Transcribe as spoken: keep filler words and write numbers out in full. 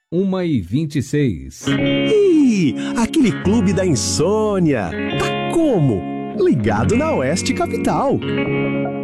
uma e vinte e seis. Ih, aquele clube da insônia. Tá como? Ligado na Oeste Capital.